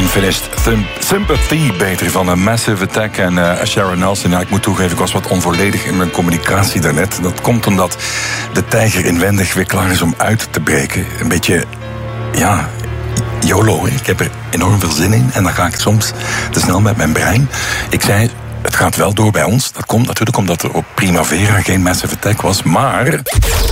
Unfinished Sympathy, beter, van Massive Attack en Sharon Nelson. Ja, ik moet toegeven, ik was wat onvolledig in mijn communicatie daarnet. Dat komt omdat de tijger inwendig weer klaar is om uit te breken. Een beetje, ja, YOLO. Ik heb er enorm veel zin in en dan ga ik soms te snel met mijn brein. Ik zei, het gaat wel door bij ons. Dat komt natuurlijk omdat er op Primavera geen Massive Attack was, maar...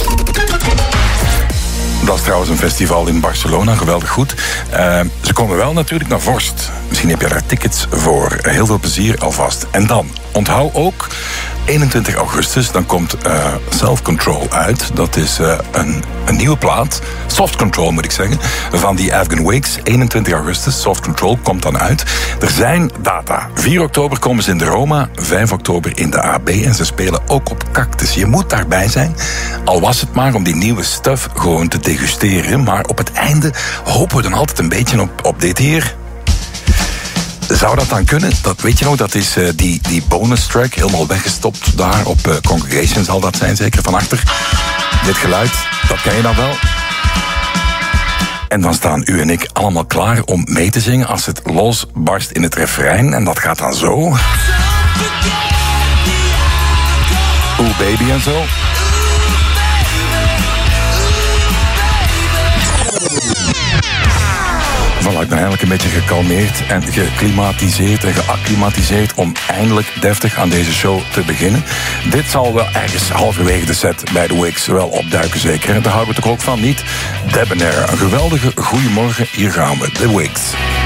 Dat is trouwens een festival in Barcelona, geweldig goed. Ze komen wel natuurlijk naar Vorst. Misschien heb je daar tickets voor. Heel veel plezier alvast. En dan, onthoud ook, 21 augustus, dan komt Self Control uit. Dat is een nieuwe plaat, Soft Control moet ik zeggen, van die Afghan Wigs. 21 augustus, Soft Control komt dan uit. Er zijn data. 4 oktober komen ze in de Roma, 5 oktober in de AB en ze spelen ook op Cactus. Je moet daarbij zijn, al was het maar om die nieuwe stuff gewoon te degusteren. Maar op het einde hopen we dan altijd een beetje op dit hier. Zou dat dan kunnen? Dat weet je nog, dat is die bonus track helemaal weggestopt daar op Congregation zal dat zijn, zeker van achter. Dit geluid, dat ken je dan wel. En dan staan u en ik allemaal klaar om mee te zingen als het losbarst in het refrein. En dat gaat dan zo. Ooh baby en zo. Voilà, ik ben eigenlijk een beetje gekalmeerd en geklimatiseerd en geacclimatiseerd om eindelijk deftig aan deze show te beginnen. Dit zal wel ergens halverwege de set bij de Wigs wel opduiken zeker. En daar houden we toch ook van, niet? Debonair, een geweldige goeiemorgen, hier gaan we, de Wigs.